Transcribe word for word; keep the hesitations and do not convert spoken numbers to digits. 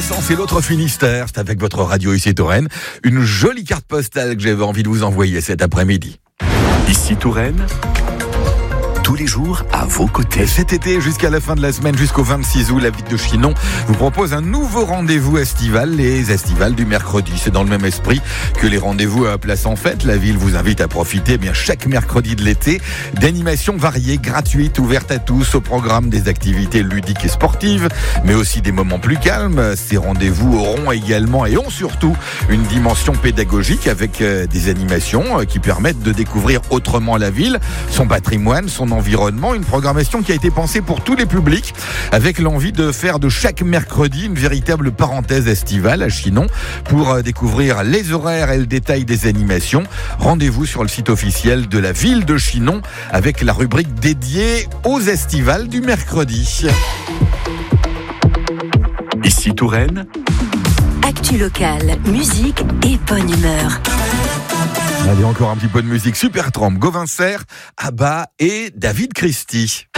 Sens et l'autre Finistère. C'est avec votre radio ici Touraine. Une jolie carte postale que j'avais envie de vous envoyer cet après-midi. Ici Touraine, tous les jours à vos côtés. Cet été, jusqu'à la fin de la semaine, jusqu'au vingt-six août, la ville de Chinon vous propose un nouveau rendez-vous estival, les estivales du mercredi. C'est dans le même esprit que les rendez-vous à Place en Fête. La ville vous invite à profiter, eh bien, chaque mercredi de l'été, d'animations variées, gratuites, ouvertes à tous, au programme des activités ludiques et sportives, mais aussi des moments plus calmes. Ces rendez-vous auront également et ont surtout une dimension pédagogique avec euh, des animations euh, qui permettent de découvrir autrement la ville, son patrimoine, son environnement, une programmation qui a été pensée pour tous les publics, avec l'envie de faire de chaque mercredi une véritable parenthèse estivale à Chinon. Pour découvrir les horaires et le détail des animations, rendez-vous sur le site officiel de la ville de Chinon avec la rubrique dédiée aux estivales du mercredi. Ici Touraine, actu locale, musique et bonne humeur. Allez, encore un petit peu de musique. Supertramp, Gauvin Serre, Abba et David Christie.